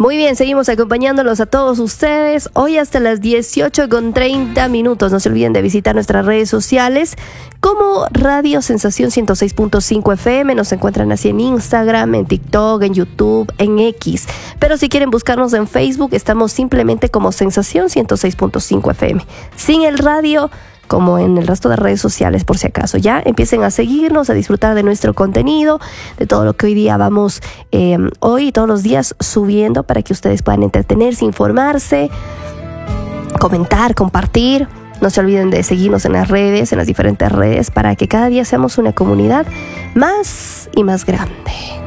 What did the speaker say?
Muy bien, seguimos acompañándolos a todos ustedes. Hoy hasta las 18:30. No se olviden de visitar nuestras redes sociales como Radio Sensación 106.5 FM. Nos encuentran así en Instagram, en TikTok, en YouTube, en X. Pero si quieren buscarnos en Facebook, estamos simplemente como Sensación 106.5 FM. Sin el radio, como en el resto de redes sociales, por si acaso. Ya empiecen a seguirnos, a disfrutar de nuestro contenido, de todo lo que hoy día vamos hoy y todos los días subiendo para que ustedes puedan entretenerse, informarse, comentar, compartir. No se olviden de seguirnos en las redes, en las diferentes redes, para que cada día seamos una comunidad más y más grande.